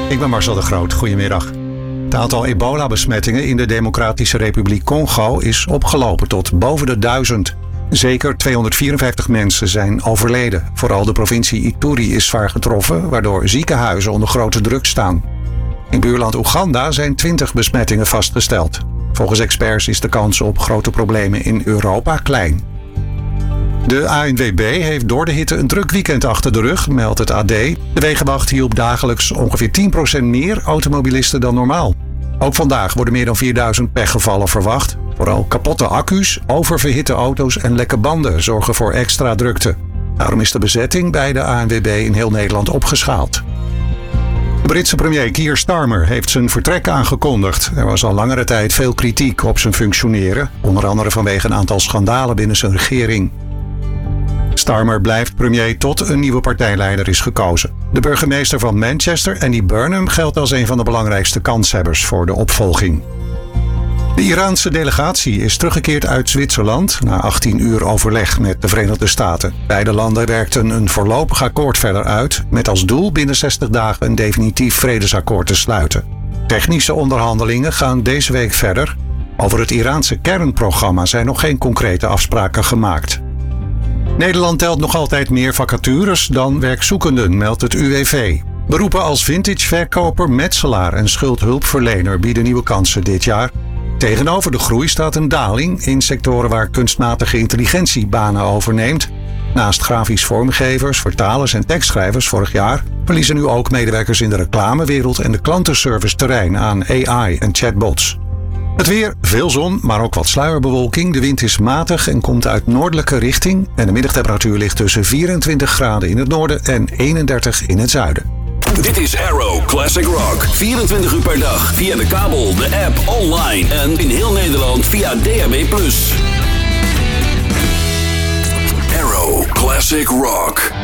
Ik ben Marcel de Groot. Goedemiddag. Het aantal ebola-besmettingen in de Democratische Republiek Congo is opgelopen tot boven de 1000. Zeker 254 mensen zijn overleden. Vooral de provincie Ituri is zwaar getroffen, waardoor ziekenhuizen onder grote druk staan. In buurland Oeganda zijn 20 besmettingen vastgesteld. Volgens experts is de kans op grote problemen in Europa klein. De ANWB heeft door de hitte een druk weekend achter de rug, meldt het AD. De wegenwacht hielp dagelijks ongeveer 10% meer automobilisten dan normaal. Ook vandaag worden meer dan 4000 pechgevallen verwacht. Vooral kapotte accu's, oververhitte auto's en lekke banden zorgen voor extra drukte. Daarom is de bezetting bij de ANWB in heel Nederland opgeschaald. De Britse premier Keir Starmer heeft zijn vertrek aangekondigd. Er was al langere tijd veel kritiek op zijn functioneren, onder andere vanwege een aantal schandalen binnen zijn regering. Starmer blijft premier tot een nieuwe partijleider is gekozen. De burgemeester van Manchester, Andy Burnham, geldt als een van de belangrijkste kanshebbers voor de opvolging. De Iraanse delegatie is teruggekeerd uit Zwitserland na 18 uur overleg met de Verenigde Staten. Beide landen werkten een voorlopig akkoord verder uit, met als doel binnen 60 dagen een definitief vredesakkoord te sluiten. Technische onderhandelingen gaan deze week verder. Over het Iraanse kernprogramma zijn nog geen concrete afspraken gemaakt. Nederland telt nog altijd meer vacatures dan werkzoekenden, meldt het UWV. Beroepen als vintageverkoper, metselaar en schuldhulpverlener bieden nieuwe kansen dit jaar. Tegenover de groei staat een daling in sectoren waar kunstmatige intelligentie banen overneemt. Naast grafisch vormgevers, vertalers en tekstschrijvers vorig jaar verliezen nu ook medewerkers in de reclamewereld en de klantenservice terrein aan AI en chatbots. Het weer, veel zon, maar ook wat sluierbewolking. De wind is matig en komt uit noordelijke richting. En de middagtemperatuur ligt tussen 24 graden in het noorden en 31 in het zuiden. Dit is Arrow Classic Rock. 24 uur per dag via de kabel, de app, online en in heel Nederland via DAB+. Arrow Classic Rock.